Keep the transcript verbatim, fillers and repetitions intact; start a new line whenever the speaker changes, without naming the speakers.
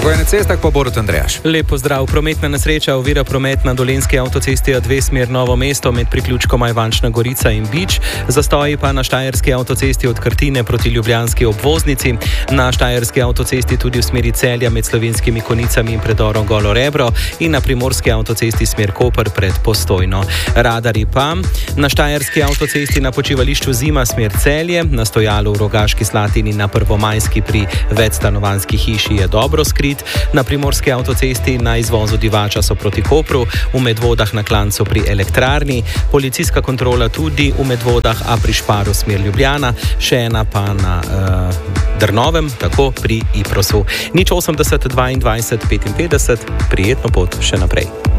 Tako je na cestah, pa Borut Andrejaš.
Lep pozdrav. Prometna nesreča ovira promet na Dolenjski avtocesti A dve smer Novo mesto med priključkoma Ivančna Gorica in Bič. Zastoji pa na Štajerski avtocesti od Krtine proti ljubljanski obvoznici. Na Štajerski avtocesti tudi v smeri Celja med Slovenskimi Konicami in predorom Golo Rebro in na Primorski avtocesti smer Koper pred Postojno. Radarji pa na Štajerski avtocesti na počivališču Zima smer Celje, na stojalu v Rogaški Slatini na Prvomajski pri večstanovanjski hiši je dobro skrit, na Primorski avtocesti na izvozu Divača so proti Kopru, v Medvodah na Klancu pri elektrarni, policijska kontrola tudi v Medvodah, a pri Šparu smer Ljubljana, še ena pa na uh, Drnovem, tako pri Iprosu. Nič osemdeset dvaindvajset petinpetdeset, prijetno pot še naprej.